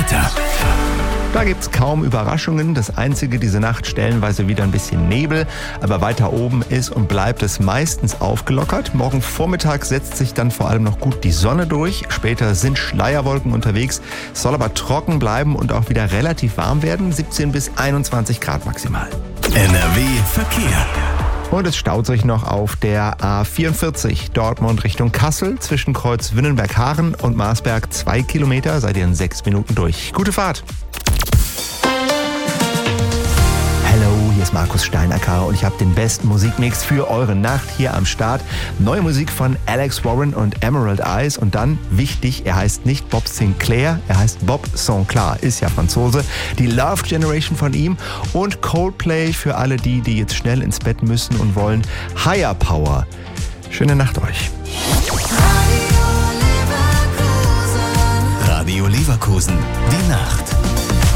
Wetter. Da gibt's kaum Überraschungen. Das Einzige diese Nacht stellenweise wieder ein bisschen Nebel. Aber weiter oben ist und bleibt es meistens aufgelockert. Morgen Vormittag setzt sich dann vor allem noch gut die Sonne durch. Später sind Schleierwolken unterwegs. Es soll aber trocken bleiben und auch wieder relativ warm werden. 17 bis 21 Grad maximal. NRW Verkehr. Und es staut sich noch auf der A44 Dortmund Richtung Kassel zwischen Kreuz Wünnenberg-Haaren und Marsberg 2 Kilometer. Seid ihr in 6 Minuten durch. Gute Fahrt! Hallo, hier ist Markus Steinacker und ich habe den besten Musikmix für eure Nacht hier am Start. Neue Musik von Alex Warren und Emerald Eyes und dann, wichtig, er heißt nicht Bob Sinclair, er heißt Bob Sinclair, ist ja Franzose. Die Love Generation von ihm und Coldplay für alle die jetzt schnell ins Bett müssen und wollen. Higher Power. Schöne Nacht euch. Radio Leverkusen. Die Nacht.